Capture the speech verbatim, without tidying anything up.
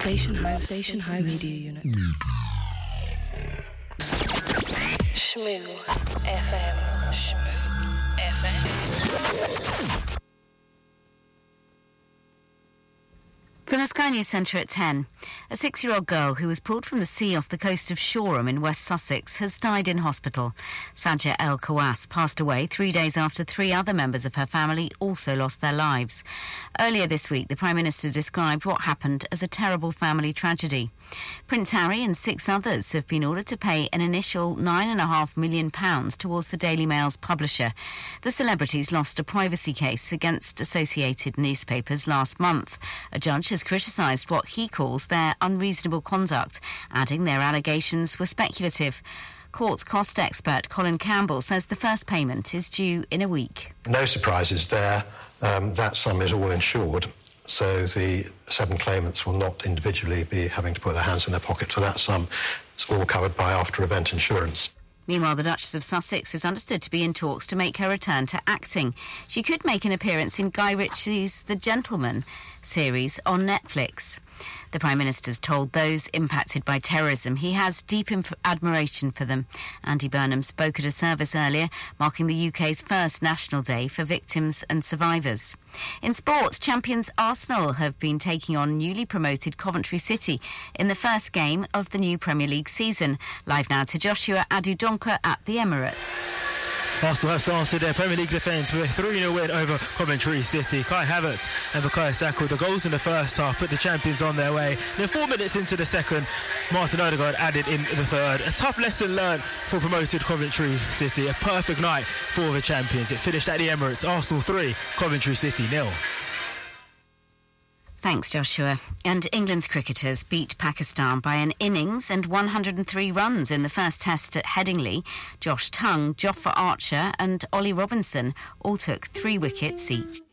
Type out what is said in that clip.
Station High, Station High Media Unit. Shmoo F M. Shmoo F M. From the Sky News Centre at ten, a six-year-old girl who was pulled from the sea off the coast of Shoreham in West Sussex has died in hospital. Sajja El Kawas passed away three days after three other members of her family also lost their lives. Earlier this week, the Prime Minister described what happened as a terrible family tragedy. Prince Harry and six others have been ordered to pay an initial nine and a half million pounds towards the Daily Mail's publisher. The celebrities lost a privacy case against Associated Newspapers last month. A judge has criticised what he calls their unreasonable conduct, adding their allegations were speculative. Courts cost expert Colin Campbell says the first payment is due in a week. No surprises there. Um, that sum is all insured, so the seven claimants will not individually be having to put their hands in their pocket for that sum. It's all covered by after-event insurance. Meanwhile, the Duchess of Sussex is understood to be in talks to make her return to acting. She could make an appearance in Guy Ritchie's The Gentleman series on Netflix. The Prime Minister's told those impacted by terrorism he has deep inf- admiration for them. Andy Burnham spoke at a service earlier, marking the U K's first National Day for victims and survivors. In sport, champions Arsenal have been taking on newly promoted Coventry City in the first game of the new Premier League season. Live now to Joshua Adudonka at the Emirates. Arsenal have started their Premier League defence with a three nil win over Coventry City. Kai Havertz and Bukayo Saka with the goals in the first half put the champions on their way. Then four minutes into the second, Martin Odegaard added in the third. A tough lesson learned for promoted Coventry City. A perfect night for the champions. It finished at the Emirates. Arsenal three, Coventry City nil. Thanks, Joshua. And England's cricketers beat Pakistan by an innings and one hundred three runs in the first test at Headingley. Josh Tongue, Jofra Archer and Ollie Robinson all took three wickets each.